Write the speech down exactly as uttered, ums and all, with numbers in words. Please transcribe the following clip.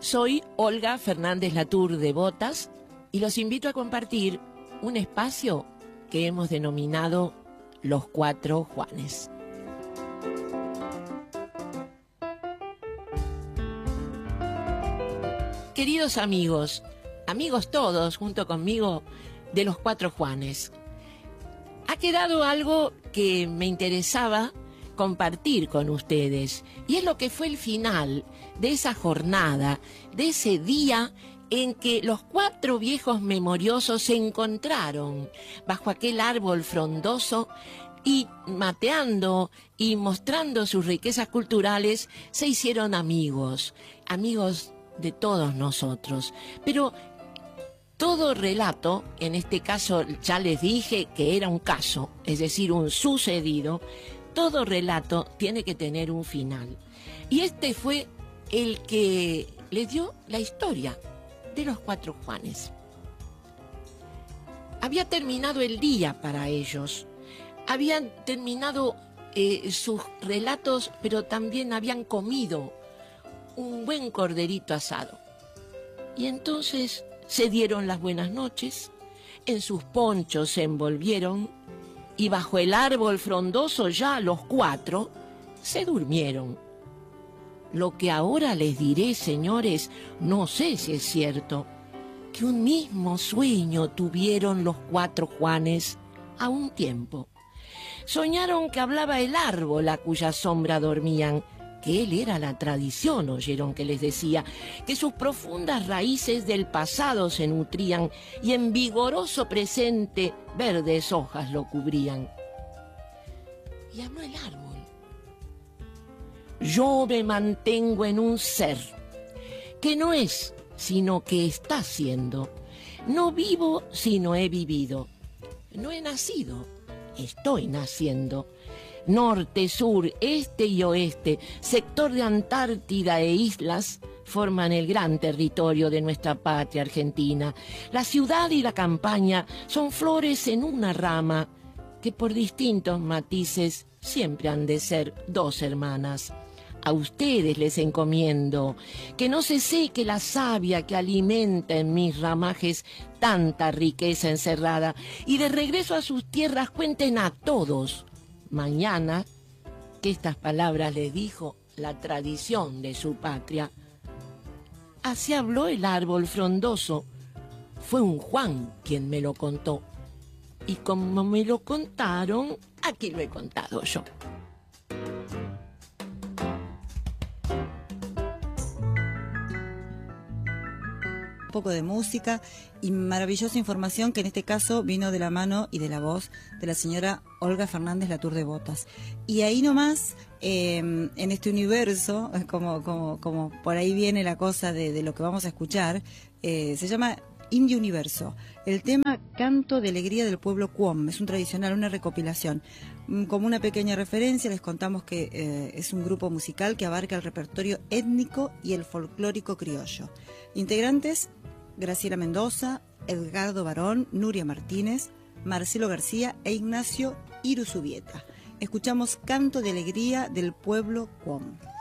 Soy Olga Fernández Latour de Botas y los invito a compartir un espacio que hemos denominado Los Cuatro Juanes. Queridos amigos, amigos todos junto conmigo de Los Cuatro Juanes, ha quedado algo que me interesaba compartir con ustedes, y es lo que fue el final de esa jornada, de ese día en que los cuatro viejos memoriosos se encontraron bajo aquel árbol frondoso y mateando y mostrando sus riquezas culturales, se hicieron amigos, amigos de todos nosotros. Pero todo relato, en este caso ya les dije que era un caso, es decir, un sucedido, todo relato tiene que tener un final. Y este fue el que les dio la historia de los Cuatro Juanes. Había terminado el día para ellos, habían terminado eh, sus relatos, pero también habían comido un buen corderito asado. Y entonces se dieron las buenas noches, en sus ponchos se envolvieron, y bajo el árbol frondoso ya los cuatro se durmieron. Lo que ahora les diré, señores, no sé si es cierto, que un mismo sueño tuvieron los cuatro Juanes a un tiempo. Soñaron que hablaba el árbol a cuya sombra dormían, que él era la tradición, oyeron que les decía, que sus profundas raíces del pasado se nutrían y en vigoroso presente verdes hojas lo cubrían. Y habló el árbol. Yo me mantengo en un ser, que no es, sino que está siendo. No vivo, sino he vivido. No he nacido, estoy naciendo. Norte, sur, este y oeste, sector de Antártida e islas, forman el gran territorio de nuestra patria argentina. La ciudad y la campaña son flores en una rama, que por distintos matices siempre han de ser dos hermanas. A ustedes les encomiendo que no se seque la savia que alimenta en mis ramajes tanta riqueza encerrada, y de regreso a sus tierras cuenten a todos mañana que estas palabras les dijo la tradición de su patria. Así habló el árbol frondoso. Fue un Juan quien me lo contó. Y como me lo contaron, aquí lo he contado yo. Un poco de música y maravillosa información que en este caso vino de la mano y de la voz de la señora Olga Fernández Latour de Botas. Y ahí nomás, eh, en este universo, como, como, como por ahí viene la cosa de, de lo que vamos a escuchar, eh, se llama Indio Universo. El tema Canto de Alegría del Pueblo Cuom, es un tradicional, una recopilación. Como una pequeña referencia les contamos que eh, es un grupo musical que abarca el repertorio étnico y el folclórico criollo. Integrantes: Graciela Mendoza, Edgardo Barón, Nuria Martínez, Marcelo García e Ignacio Iruzubieta. Escuchamos Canto de Alegría del Pueblo Cuom.